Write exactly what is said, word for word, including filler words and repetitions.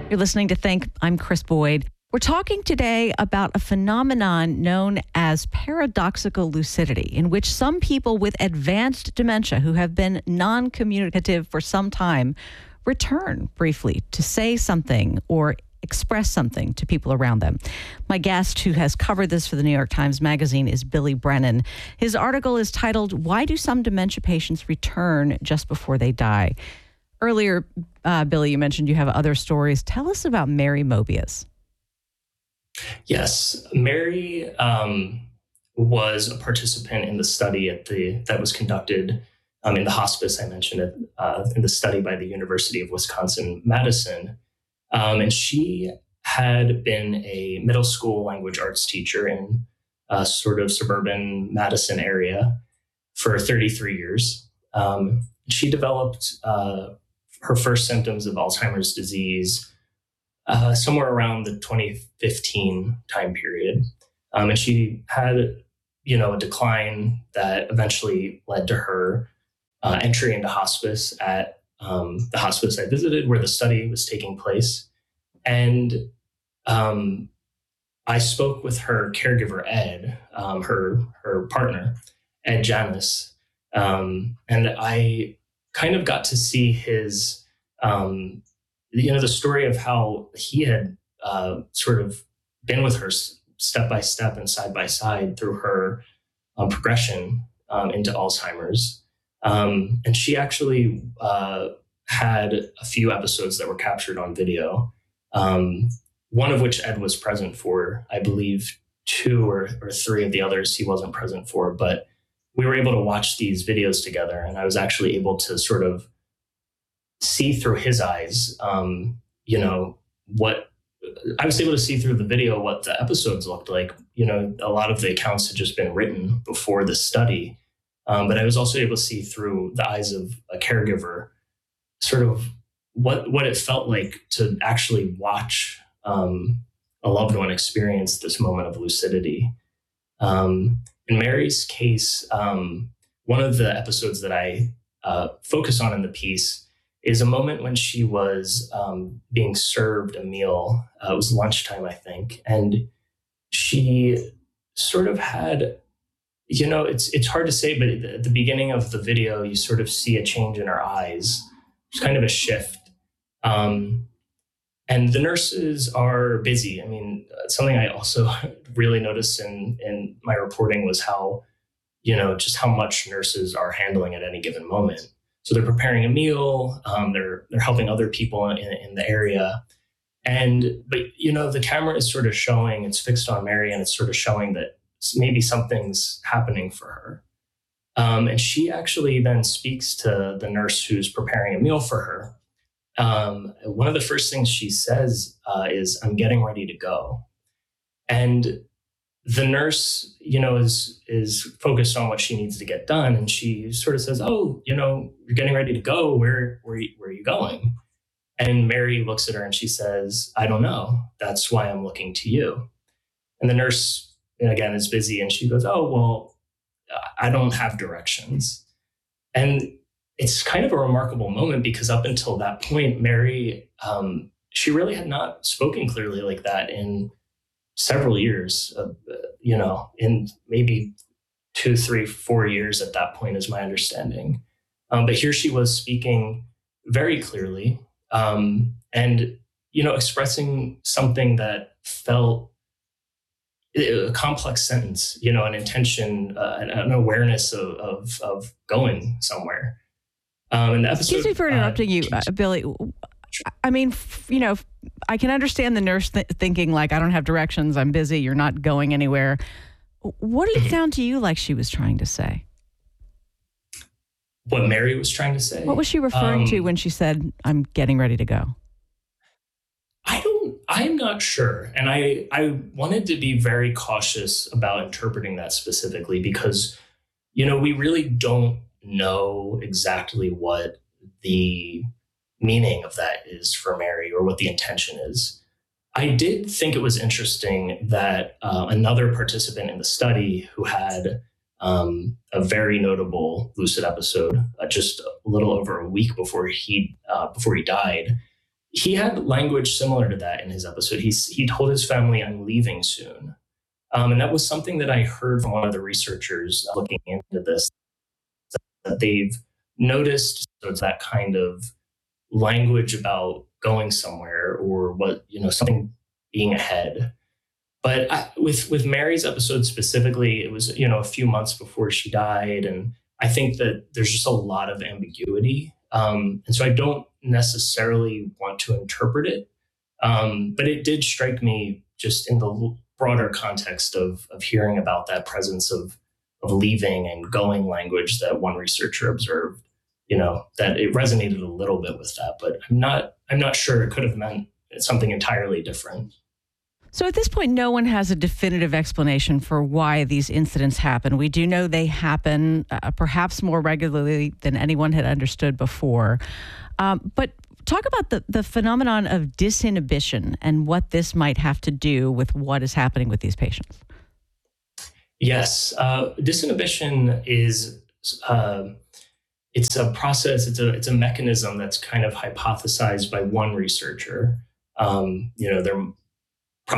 You're listening to Think. I'm Chris Boyd. We're talking today about a phenomenon known as paradoxical lucidity, in which some people with advanced dementia who have been non-communicative for some time return briefly to say something or express something to people around them. My guest, who has covered this for the New York Times Magazine, is Billy Brennan. His article is titled, "Why Do Some Dementia Patients Return Just Before They Die?" Earlier, uh, Billy, you mentioned you have other stories. Tell us about Mary Mobius. Yes, Mary um, was a participant in the study at the that was conducted um, in the hospice I mentioned it, uh, in the study by the University of Wisconsin-Madison. Um, and she had been a middle school language arts teacher in a sort of suburban Madison area for thirty-three years. Um, she developed uh, her first symptoms of Alzheimer's disease uh, somewhere around the twenty fifteen time period. Um, and she had, you know, a decline that eventually led to her uh, entry into hospice at um, the hospice I visited where the study was taking place. And um, I spoke with her caregiver, Ed, um, her, her partner, Ed Janus. Um, and I kind of got to see his, um, you know, the story of how he had uh, sort of been with her step by step and side by side through her um, progression um, into Alzheimer's. Um, and she actually uh, had a few episodes that were captured on video, um, one of which Ed was present for. I believe two or, or three of the others he wasn't present for, but we were able to watch these videos together, and I was actually able to sort of see through his eyes, um, you know, what I was able to see through the video, what the episodes looked like. You know, a lot of the accounts had just been written before the study, um, but I was also able to see through the eyes of a caregiver, sort of what what it felt like to actually watch um, a loved one experience this moment of lucidity. Um, In Mary's case, um, one of the episodes that I uh, focus on in the piece is a moment when she was um, being served a meal. Uh, it was lunchtime, I think. And she sort of had, you know, it's it's hard to say, but at the beginning of the video, you sort of see a change in her eyes. It's kind of a shift. Um, And the nurses are busy. I mean, something I also really noticed in, in my reporting was how, you know, just how much nurses are handling at any given moment. So they're preparing a meal, um, they're they're helping other people in, in the area. And, but, you know, the camera is sort of showing, it's fixed on Mary, and it's sort of showing that maybe something's happening for her. Um, and she actually then speaks to the nurse who's preparing a meal for her. Um, one of the first things she says uh, is, "I'm getting ready to go." And the nurse, you know, is is focused on what she needs to get done. And she sort of says, "Oh, you know, you're getting ready to go. Where, where, where are you going?" And Mary looks at her and she says, "I don't know. That's why I'm looking to you." And the nurse, again, is busy. And she goes, "Oh, well, I don't have directions." And it's kind of a remarkable moment because up until that point, Mary, um, she really had not spoken clearly like that in several years, uh, you know, in maybe two, three, four years at that point is my understanding. Um, but here she was speaking very clearly um, and, you know, expressing something that felt a complex sentence, you know, an intention, uh, an, an awareness of, of, of going somewhere. Um, and the episode, Excuse me for interrupting uh, you, uh, Billy. I mean, f- you know, I can understand the nurse th- thinking like, "I don't have directions. I'm busy. You're not going anywhere." What did it sound to you like she was trying to say? What Mary was trying to say? What was she referring um, to when she said, "I'm getting ready to go"? I don't, I'm not sure. And I, I wanted to be very cautious about interpreting that specifically because, you know, we really don't know exactly what the meaning of that is for Mary or what the intention is. I did think it was interesting that uh, another participant in the study who had um, a very notable lucid episode uh, just a little over a week before he uh, before he died, he had language similar to that in his episode. He's, he told his family, "I'm leaving soon." Um, and that was something that I heard from one of the researchers looking into this, that they've noticed that kind of language about going somewhere, or what, you know, something being ahead. But I, with with Mary's episode specifically, it was, you know, a few months before she died, and I think that there's just a lot of ambiguity, um, and so I don't necessarily want to interpret it. Um, but it did strike me, just in the broader context of of hearing about that presence of of leaving and going language that one researcher observed, you know, that it resonated a little bit with that. But I'm not I'm not sure. It could have meant something entirely different. So at this point, no one has a definitive explanation for why these incidents happen. We do know they happen uh, perhaps more regularly than anyone had understood before. Um, but talk about the, the phenomenon of disinhibition and what this might have to do with what is happening with these patients. Yes. Uh, disinhibition is, uh, it's a process, it's a, it's a mechanism that's kind of hypothesized by one researcher. Um, you know, there